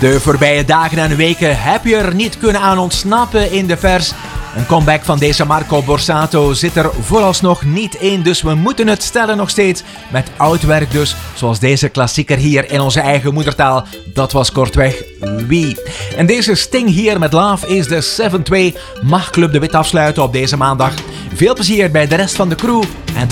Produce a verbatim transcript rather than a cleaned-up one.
De voorbije dagen en weken heb je er niet kunnen aan ontsnappen in de vers. Een comeback van deze Marco Borsato zit er vooralsnog niet in, dus we moeten het stellen nog steeds met oud werk dus, zoals deze klassieker hier in onze eigen moedertaal. Dat was kortweg Wie. En deze Sting hier met Love is the zeven twee mag Club de Wit afsluiten op deze maandag. Veel plezier bij de rest van de crew en tot